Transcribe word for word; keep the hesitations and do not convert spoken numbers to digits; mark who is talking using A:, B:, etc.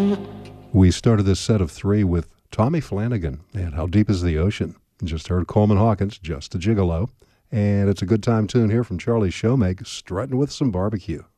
A: We started this set of three with Tommy Flanagan and How Deep is the Ocean. Just heard Coleman Hawkins, Just a Gigolo. And it's a good time tune here from Charlie Showmake, Strutting with Some Barbecue.